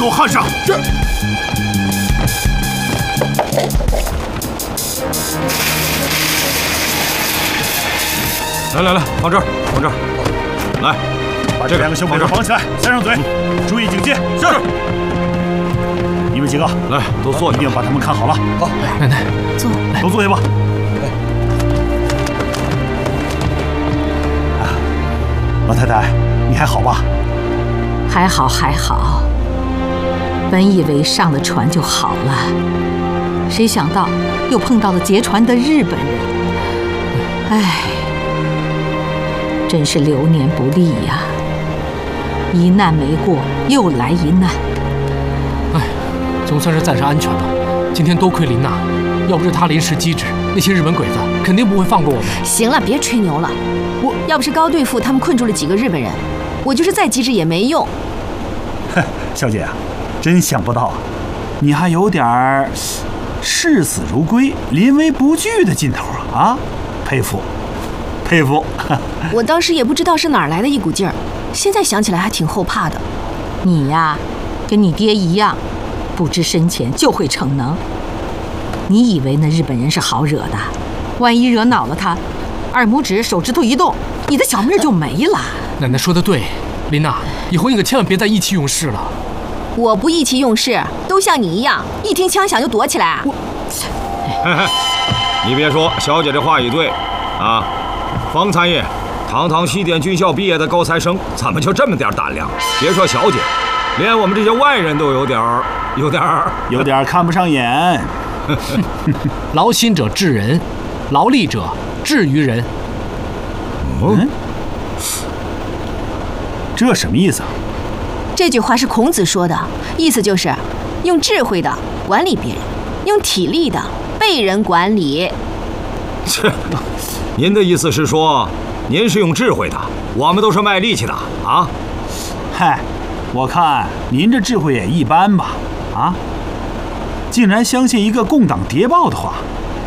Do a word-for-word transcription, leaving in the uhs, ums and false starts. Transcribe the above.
给我焊上。 是。 来来来，放这儿，放这儿。来， 把这两个小鬼子绑起来，塞上嘴，注意警戒。是。你们几个来，都坐下， 一定把他们看好了。 好， 奶奶坐， 都坐下吧。啊，老太太，你还好吧？ 还好还好。本以为上了船就好了，谁想到又碰到了劫船的日本人。唉，真是流年不利呀！一难没过，又来一难。 哎，总算是暂时安全了。今天多亏琳娜，要不是她临时机智，那些日本鬼子肯定不会放过我们。 行了，别吹牛了。 我要不是高队副他们困住了几个日本人，我就是再机智也没用。 哼，小姐啊，真想不到啊，你还有点儿视死如归、临危不惧的劲头啊！啊，佩服，佩服。 我当时也不知道是哪儿来的一股劲儿，现在想起来还挺后怕的。 你呀，跟你爹一样，不知深浅就会逞能。你以为那日本人是好惹的？万一惹恼了他，二拇指、手指头一动，你的小命就没了。 奶奶说的对，琳娜，以后你可千万别再意气用事了。 我不意气用事，都像你一样，一听枪响就躲起来。我， 你别说，小姐这话也对，啊，方参议，堂堂西点军校毕业的高材生，怎么就这么点胆量？别说小姐，连我们这些外人都有点儿，有点儿， 有点儿看不上眼。 劳心者治人，劳力者治于人。 嗯，这什么意思啊？ 这句话是孔子说的，意思就是用智慧的管理别人，用体力的被人管理。 切，您的意思是说，您是用智慧的，我们都是卖力气的啊？ 嗨，我看您这智慧也一般吧？啊，竟然相信一个共党谍报的话，